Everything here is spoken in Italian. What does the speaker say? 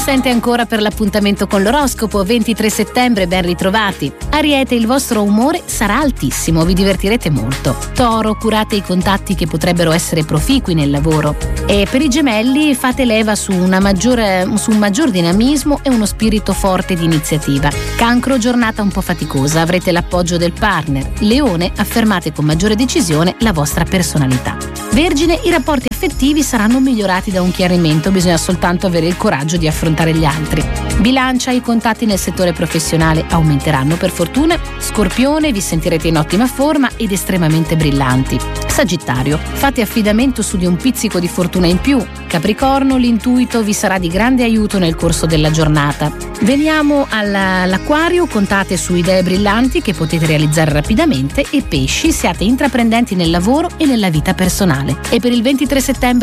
sente ancora per l'appuntamento con l'oroscopo. 23 settembre, ben ritrovati. Ariete, il vostro umore sarà altissimo, vi divertirete molto. Toro, curate i contatti che potrebbero essere proficui nel lavoro. E per i Gemelli, fate leva su un maggior dinamismo e uno spirito forte di iniziativa. Cancro, giornata un po' faticosa, avrete l'appoggio del partner. Leone, affermate con maggiore decisione la vostra personalità. Vergine, i rapporti affettivi saranno migliorati da un chiarimento, bisogna soltanto avere il coraggio di affrontare gli altri. Bilancia, i contatti nel settore professionale aumenteranno per fortuna. Scorpione, vi sentirete in ottima forma ed estremamente brillanti. Sagittario, fate affidamento su di un pizzico di fortuna in più. Capricorno, l'intuito vi sarà di grande aiuto nel corso della giornata. Veniamo all'Acquario, contate su idee brillanti che potete realizzare rapidamente. E Pesci, siate intraprendenti nel lavoro e nella vita personale. E per il 23 settembre